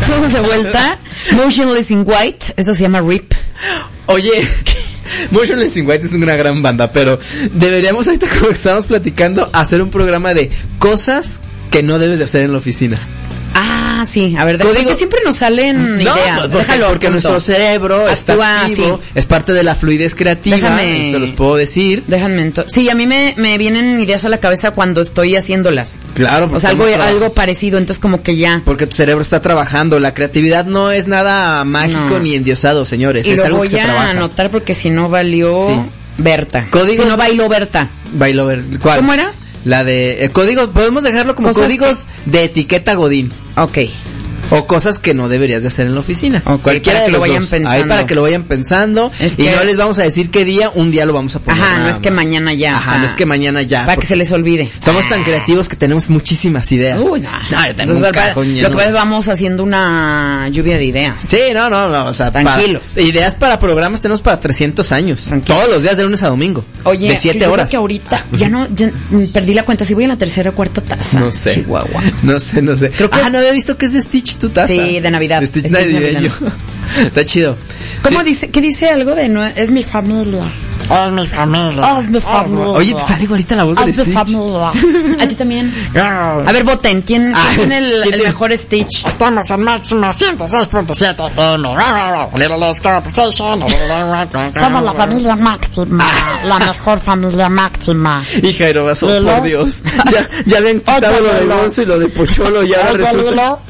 estamos de vuelta. Motionless in White, esto se llama RIP. Oye, Motionless in White es una gran banda, pero deberíamos ahorita, como estamos platicando, hacer un programa de cosas que no debes de hacer en la oficina. Ah, sí, a ver, porque siempre nos salen ideas. Porque nuestro cerebro está activo, es parte de la fluidez creativa, eso los puedo decir. Sí, a mí me vienen ideas a la cabeza cuando estoy haciéndolas. Claro, o sea, algo parecido, entonces como que ya. Porque tu cerebro está trabajando, la creatividad no es nada mágico ni endiosado, señores, y es algo que se trabaja. Y lo voy a anotar porque si no valió Berta. Códigos, si no bailó Berta. ¿Cuál? ¿Cómo era? La de códigos, podemos dejarlo como códigos de etiqueta Godín. Okay. O cosas que no deberías de hacer en la oficina. Cualquiera de los dos. Ahí para que lo vayan pensando. Y no les vamos a decir qué día, un día lo vamos a poner. No es que mañana ya. No es que mañana ya. Para que se les olvide. Somos tan creativos que tenemos muchísimas ideas. Uy, no. Yo tengo un cajón lleno. Lo que vamos haciendo una lluvia de ideas. Sí, no, o sea, tranquilos. Ideas para programas tenemos para 300 años. Tranquilos. Todos los días de lunes a domingo. Oye, de 7 horas. Creo que ahorita ya perdí la cuenta. Si voy a la tercera o cuarta taza. No sé. Chihuahua. No sé. Creo que no había visto que es de Stitch tu taza. Sí, de Navidad. De Stitch navideño. Está chido. ¿Cómo dice? ¿Qué dice algo de no? Es mi familia. Es mi familia. Es mi familia. Oye, te sale igualita la voz de Stitch. Es mi familia. ¿A ti también? A ver, voten. ¿Quién tiene el mejor Stitch? Estamos en máxima 106.7 FM. Little Conversation. Somos la familia máxima. La mejor familia máxima. Hija, Aerobazo, por Dios. Ya habían quitado lo de Gonzo y lo de Pocholo y ahora resulta...